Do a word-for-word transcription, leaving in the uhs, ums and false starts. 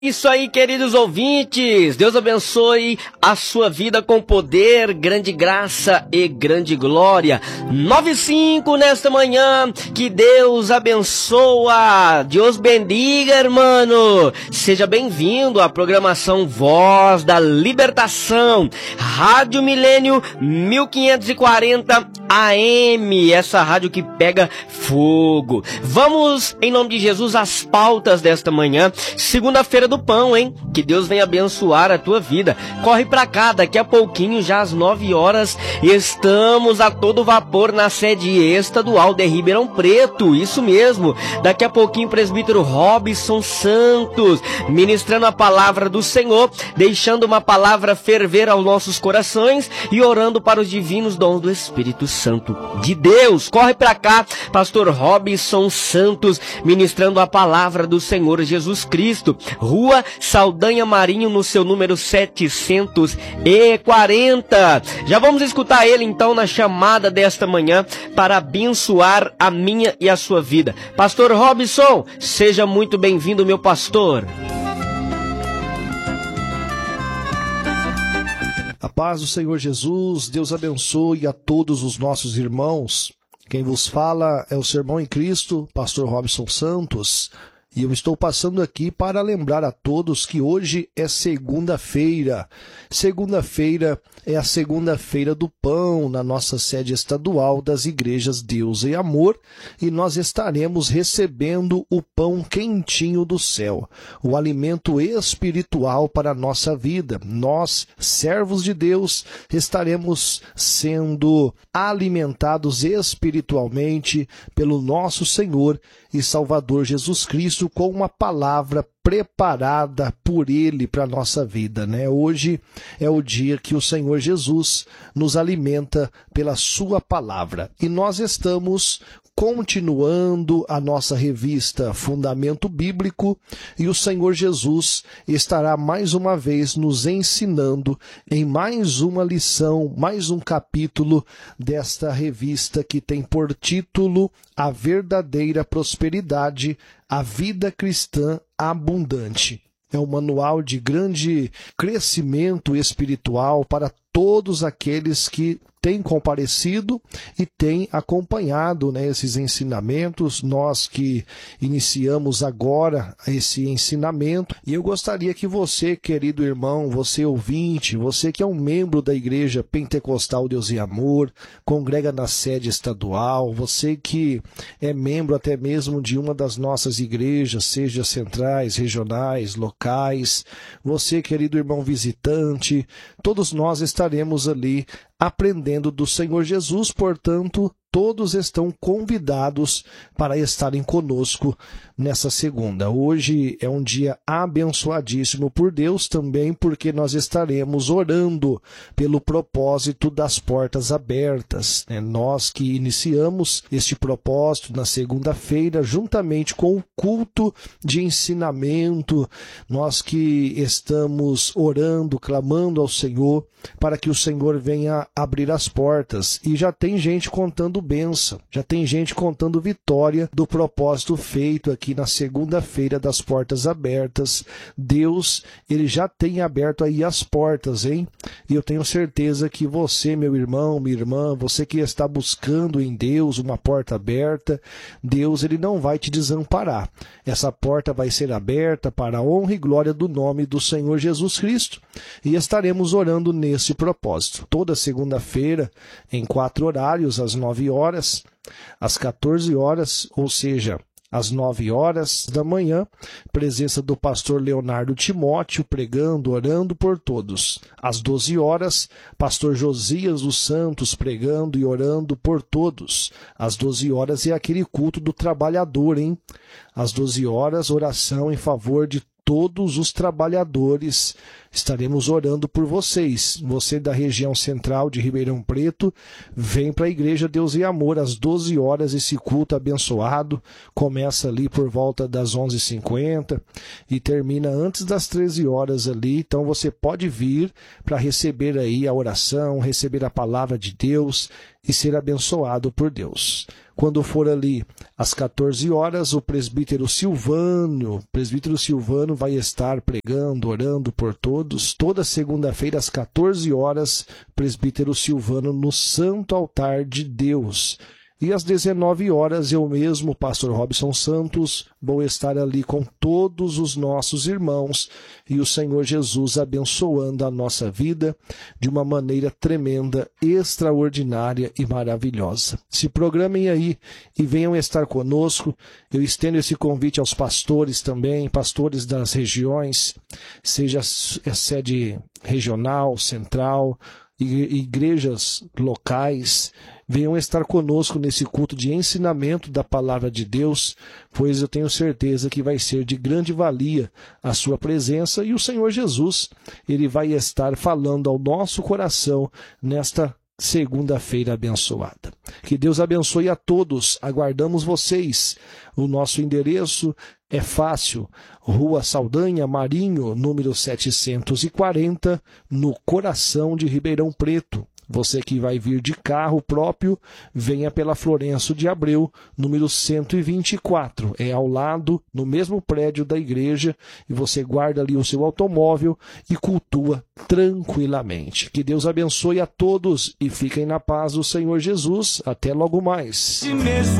Isso aí, queridos ouvintes, Deus abençoe a sua vida com poder, grande graça e grande glória. nove e cinco nesta manhã, que Deus abençoa, Deus bendiga, hermano. Seja bem-vindo à programação Voz da Libertação, Rádio Milênio mil quinhentos e quarenta A M, essa rádio que pega fogo. Vamos, em nome de Jesus, às pautas desta manhã, segunda-feira do pão, hein? Que Deus venha abençoar a tua vida. Corre pra cá, daqui a pouquinho, já às nove horas, estamos a todo vapor na sede estadual de Ribeirão Preto, isso mesmo. Daqui a pouquinho, presbítero Robson Santos, ministrando a palavra do Senhor, deixando uma palavra ferver aos nossos corações e orando para os divinos dons do Espírito Santo de Deus. Corre pra cá, pastor Robson Santos, ministrando a palavra do Senhor Jesus Cristo. Rua Saldanha Marinho, no seu número setecentos e quarenta. Já vamos escutar ele então na chamada desta manhã para abençoar a minha e a sua vida. Pastor Robson, seja muito bem-vindo, meu pastor. A paz do Senhor Jesus, Deus abençoe a todos os nossos irmãos. Quem vos fala é o seu irmão em Cristo, pastor Robson Santos. E eu estou passando aqui para lembrar a todos que hoje é segunda-feira. Segunda-feira é a segunda-feira do pão na nossa sede estadual das igrejas Deus e Amor. E nós estaremos recebendo o pão quentinho do céu, o alimento espiritual para a nossa vida. Nós, servos de Deus, estaremos sendo alimentados espiritualmente pelo nosso Senhor e Salvador Jesus Cristo, com uma palavra preparada por Ele para a nossa vida, né? Hoje é o dia que o Senhor Jesus nos alimenta pela sua palavra. E nós estamos continuando a nossa revista Fundamento Bíblico, e o Senhor Jesus estará mais uma vez nos ensinando em mais uma lição, mais um capítulo desta revista que tem por título A Verdadeira Prosperidade, a Vida Cristã Abundante. É um manual de grande crescimento espiritual para todos aqueles que têm comparecido e têm acompanhado, né, esses ensinamentos. Nós que iniciamos agora esse ensinamento, e eu gostaria que você, querido irmão, você ouvinte, você que é um membro da Igreja Pentecostal Deus e Amor, congrega na sede estadual, você que é membro até mesmo de uma das nossas igrejas, seja centrais, regionais, locais, você, querido irmão visitante, todos nós estaremos ali aprendendo do Senhor Jesus. Portanto, todos estão convidados para estarem conosco nessa segunda. Hoje é um dia abençoadíssimo por Deus também, porque nós estaremos orando pelo propósito das portas abertas, né? Nós que iniciamos este propósito na segunda-feira, juntamente com o culto de ensinamento, nós que estamos orando, clamando ao Senhor, para que o Senhor venha abrir as portas. E já tem gente contando bênção, já tem gente contando vitória do propósito feito aqui na segunda-feira das portas abertas. Deus, ele já tem aberto aí as portas, hein? E eu tenho certeza que você, meu irmão, minha irmã, você que está buscando em Deus uma porta aberta, Deus, ele não vai te desamparar. Essa porta vai ser aberta para a honra e glória do nome do Senhor Jesus Cristo. E estaremos orando nesse propósito. Toda segunda-feira, em quatro horários, às nove horas, às quatorze horas, ou seja, às nove horas da manhã, presença do pastor Leonardo Timóteo, pregando, orando por todos. Às doze horas, pastor Josias dos Santos, pregando e orando por todos. Às doze horas é aquele culto do trabalhador, hein? Às doze horas, oração em favor de todos os trabalhadores. Estaremos orando por vocês. Você da região central de Ribeirão Preto, vem para a Igreja Deus e Amor às doze horas, esse culto abençoado. Começa ali por volta das onze e cinquenta e termina antes das treze horas ali. Então você pode vir para receber aí a oração, receber a palavra de Deus e ser abençoado por Deus. Quando for ali às quatorze horas, o presbítero Silvano, o presbítero Silvano vai estar pregando, orando por todos. Toda segunda-feira às quatorze horas, presbítero Silvano no Santo Altar de Deus. E às dezenove horas, eu mesmo, pastor Robson Santos, vou estar ali com todos os nossos irmãos e o Senhor Jesus abençoando a nossa vida de uma maneira tremenda, extraordinária e maravilhosa. Se programem aí e venham estar conosco. Eu estendo esse convite aos pastores também, pastores das regiões, seja a sede regional, central, igrejas locais, venham estar conosco nesse culto de ensinamento da palavra de Deus, pois eu tenho certeza que vai ser de grande valia a sua presença e o Senhor Jesus, ele vai estar falando ao nosso coração nesta segunda-feira abençoada. Que Deus abençoe a todos, aguardamos vocês. O nosso endereço é fácil, Rua Saldanha Marinho, número setecentos e quarenta, no coração de Ribeirão Preto. Você que vai vir de carro próprio, venha pela Florencio de Abreu, número cento e vinte e quatro. É ao lado, no mesmo prédio da igreja, e você guarda ali o seu automóvel e cultua tranquilamente. Que Deus abençoe a todos e fiquem na paz do Senhor Jesus. Até logo mais.